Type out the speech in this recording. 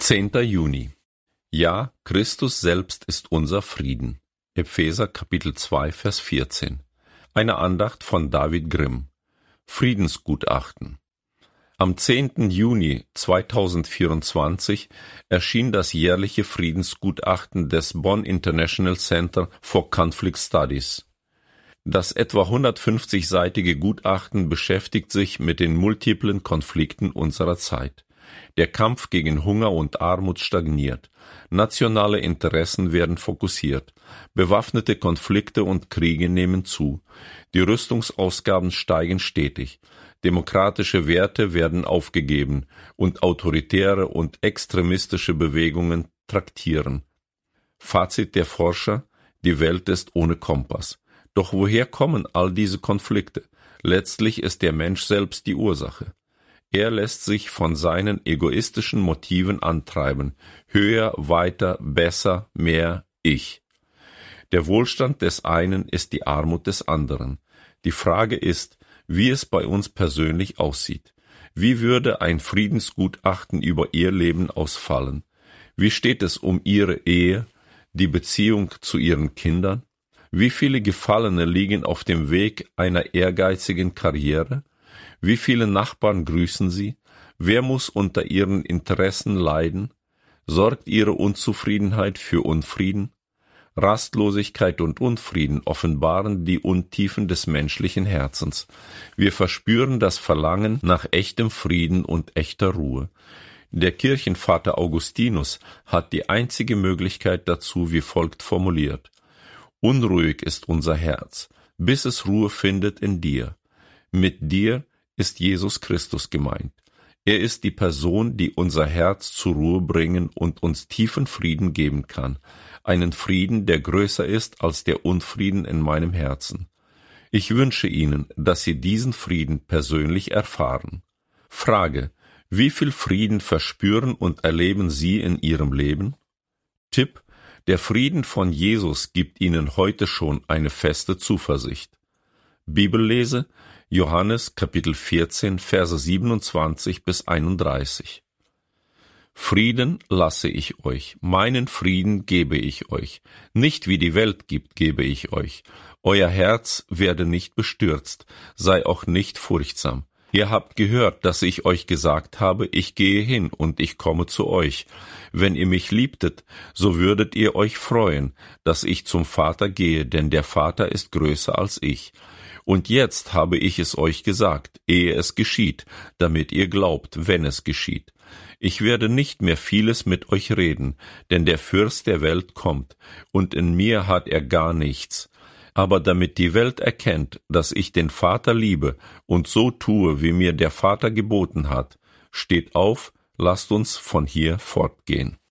10. Juni. Ja, Christus selbst ist unser Frieden. Epheser Kapitel 2, Vers 14. Eine Andacht von David Grimm. Friedensgutachten. Am 10. Juni 2024 erschien das jährliche Friedensgutachten des Bonn International Center for Conflict Studies. Das etwa 150-seitige Gutachten beschäftigt sich mit den multiplen Konflikten unserer Zeit. Der Kampf gegen Hunger und Armut stagniert. Nationale Interessen werden fokussiert. Bewaffnete Konflikte und Kriege nehmen zu. Die Rüstungsausgaben steigen stetig. Demokratische Werte werden aufgegeben und autoritäre und extremistische Bewegungen traktieren. Fazit der Forscher: Die Welt ist ohne Kompass. Doch woher kommen all diese Konflikte? Letztlich ist der Mensch selbst die Ursache. Er lässt sich von seinen egoistischen Motiven antreiben. Höher, weiter, besser, mehr, ich. Der Wohlstand des einen ist die Armut des anderen. Die Frage ist, wie es bei uns persönlich aussieht. Wie würde ein Friedensgutachten über Ihr Leben ausfallen? Wie steht es um Ihre Ehe, die Beziehung zu Ihren Kindern? Wie viele Gefallene liegen auf dem Weg einer ehrgeizigen Karriere? Wie viele Nachbarn grüßen Sie? Wer muss unter Ihren Interessen leiden? Sorgt Ihre Unzufriedenheit für Unfrieden? Rastlosigkeit und Unfrieden offenbaren die Untiefen des menschlichen Herzens. Wir verspüren das Verlangen nach echtem Frieden und echter Ruhe. Der Kirchenvater Augustinus hat die einzige Möglichkeit dazu wie folgt formuliert: Unruhig ist unser Herz, bis es Ruhe findet in dir. Mit dir ist Jesus Christus gemeint. Er ist die Person, die unser Herz zur Ruhe bringen und uns tiefen Frieden geben kann. Einen Frieden, der größer ist als der Unfrieden in meinem Herzen. Ich wünsche Ihnen, dass Sie diesen Frieden persönlich erfahren. Frage: Wie viel Frieden verspüren und erleben Sie in Ihrem Leben? Tipp: Der Frieden von Jesus gibt Ihnen heute schon eine feste Zuversicht. Bibellese: Johannes Kapitel 14, Verse 27 bis 31. Frieden lasse ich euch, meinen Frieden gebe ich euch. Nicht wie die Welt gibt, gebe ich euch. Euer Herz werde nicht bestürzt, sei auch nicht furchtsam. Ihr habt gehört, dass ich euch gesagt habe, ich gehe hin und ich komme zu euch. Wenn ihr mich liebtet, so würdet ihr euch freuen, dass ich zum Vater gehe, denn der Vater ist größer als ich. Und jetzt habe ich es euch gesagt, ehe es geschieht, damit ihr glaubt, wenn es geschieht. Ich werde nicht mehr vieles mit euch reden, denn der Fürst der Welt kommt, und in mir hat er gar nichts. Aber damit die Welt erkennt, dass ich den Vater liebe und so tue, wie mir der Vater geboten hat, steht auf, lasst uns von hier fortgehen.